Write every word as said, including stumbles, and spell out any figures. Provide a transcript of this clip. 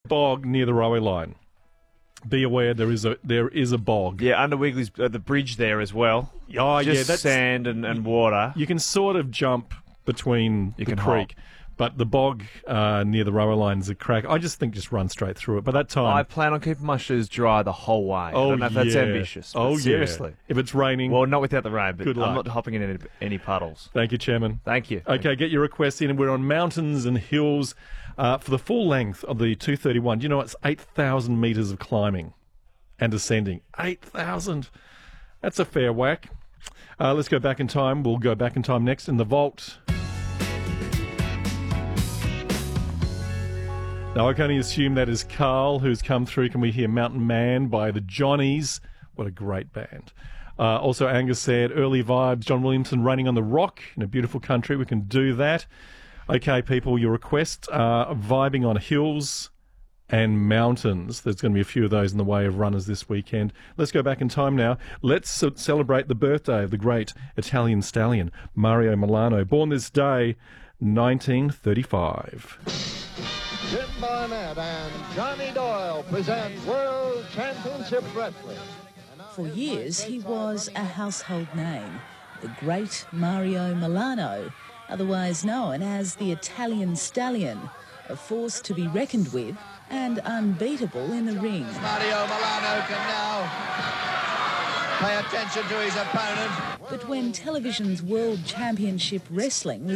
bog near the railway line. Be aware there is a there is a bog. Yeah, under Wiggly's uh, the bridge there as well. Oh, Just yeah, that's sand and, and water. You can sort of jump between You the can creek, hop. but the bog uh, near the railway line is a crack. I just think just run straight through it. By that time, I plan on keeping my shoes dry the whole way. oh I don't know if that's yeah. ambitious. But Oh seriously. yeah. If it's raining, Well, not without the rain, but Good I'm luck. not hopping in any, any puddles. thank you, Chairman. Thank you. Okay, get your requests in. We're on mountains and hills uh, for the full length of the two thirty-one. Do you know it's eight thousand metres of climbing and ascending? eight thousand. That's a fair whack. Uh, let's go back in time. We'll go back in time next in the vault. Now, I can only assume that is Carl who's come through. Can we hear Mountain Man by the Johnnies? What a great band. Uh, also, Angus said, early vibes, John Williamson, Raining on the Rock in a beautiful country. We can do that. Okay, people, your requests are vibing on hills and mountains. There's going to be a few of those in the way of runners this weekend. Let's go back in time now. Let's c- celebrate the birthday of the great Italian stallion, Mario Milano, born this day, nineteen thirty-five. Jim Barnett and Johnny Doyle present World Championship Wrestling. For years, he was a household name, the great Mario Milano, otherwise known as the Italian Stallion, a force to be reckoned with and unbeatable in the ring. Mario Milano can now pay attention to his opponent. But when television's World Championship Wrestling